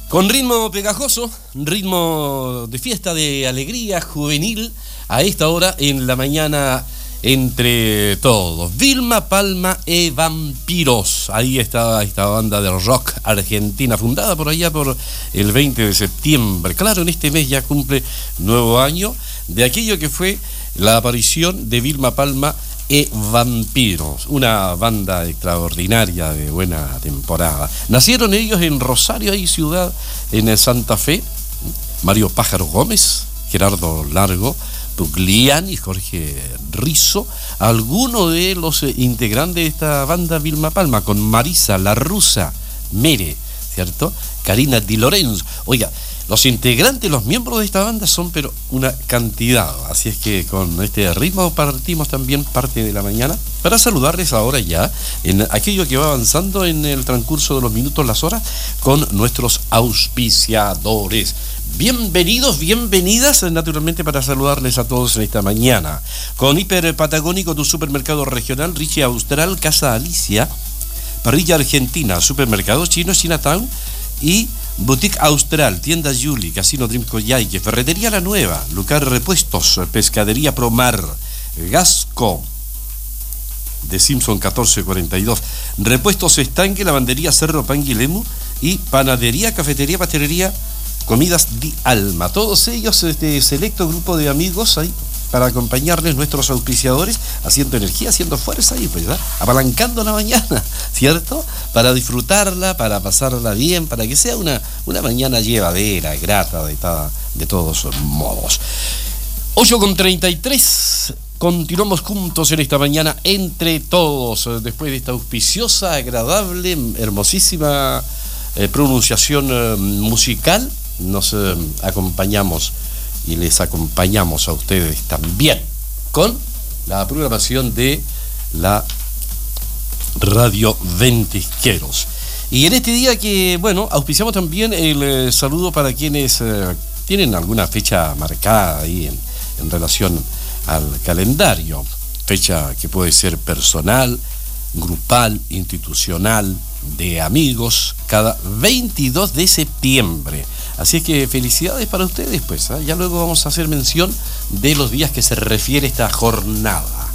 Con ritmo pegajoso, ritmo de fiesta, de alegría juvenil, a esta hora en la mañana entre todos. Vilma Palma e Vampiros. Ahí está esta banda de rock argentina, fundada por allá por el 20 de septiembre. Claro, en este mes ya cumple nuevo año de aquello que fue la aparición de Vilma Palma e Vampiros, una banda extraordinaria de buena temporada. Nacieron ellos en Rosario, ahí ciudad, en Santa Fe. Mario Pájaro Gómez, Gerardo Largo, Pugliani y Jorge Rizzo, algunos de los integrantes de esta banda Vilma Palma, con Marisa, La Rusa, Mere, ¿cierto? Karina Di Lorenzo. Oiga, los integrantes, los miembros de esta banda son pero una cantidad, así es que con este ritmo partimos también parte de la mañana para saludarles ahora ya en aquello que va avanzando en el transcurso de los minutos, las horas, con nuestros auspiciadores. Bienvenidos, bienvenidas, naturalmente para saludarles a todos en esta mañana. Con Hiper Patagónico, tu supermercado regional, Richie Austral, Casa Alicia, Parrilla Argentina, Supermercado Chino, Chinatown y Boutique Austral, Tienda Yuli, Casino Dream Coyhaique, Ferretería La Nueva, Lucar Repuestos, Pescadería Promar, Gasco de Simpson 1442, Repuestos Estanque, Lavandería Cerro Panguilemu y Panadería, Cafetería, Pastelería, Comidas Di Alma. Todos ellos, este selecto grupo de amigos ahí para acompañarles, nuestros auspiciadores, haciendo energía, haciendo fuerza y pues, ¿verdad? Apalancando la mañana, ¿cierto? Para disfrutarla, para pasarla bien, para que sea una mañana llevadera, grata, de todos modos. 8:33, continuamos juntos en esta mañana entre todos, después de esta auspiciosa, agradable, hermosísima pronunciación musical. Nos acompañamos y les acompañamos a ustedes también con la programación de la Radio Ventisqueros. Y en este día que, bueno, auspiciamos también el saludo para quienes tienen alguna fecha marcada ahí en relación al calendario. Fecha que puede ser personal, grupal, institucional, de amigos, cada 22 de septiembre. Así es que felicidades para ustedes, pues, ¿eh? Ya luego vamos a hacer mención de los días que se refiere esta jornada.